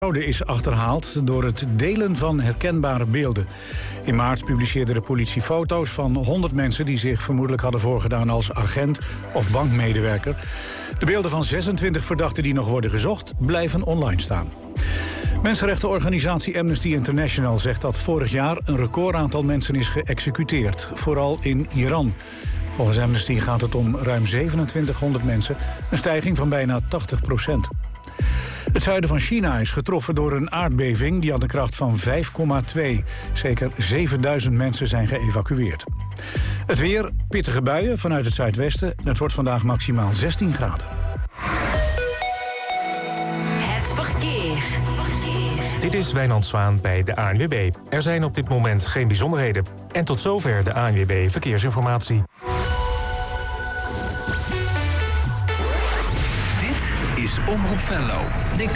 Fraude is achterhaald door het delen van herkenbare beelden. In maart publiceerde de politie foto's van 100 mensen die zich vermoedelijk hadden voorgedaan als agent of bankmedewerker. De beelden van 26 verdachten die nog worden gezocht blijven online staan. Mensenrechtenorganisatie Amnesty International zegt dat vorig jaar een recordaantal mensen is geëxecuteerd, vooral in Iran. Volgens Amnesty gaat het om ruim 2700 mensen, een stijging van bijna 80%. Het zuiden van China is getroffen door een aardbeving. Die had een kracht van 5,2. Zeker 7000 mensen zijn geëvacueerd. Het weer, pittige buien vanuit het zuidwesten. Het wordt vandaag maximaal 16 graden. Het verkeer. Dit is Wijnand Zwaan bij de ANWB. Er zijn op dit moment geen bijzonderheden. En tot zover de ANWB Verkeersinformatie. Dit is Omroep Venlo.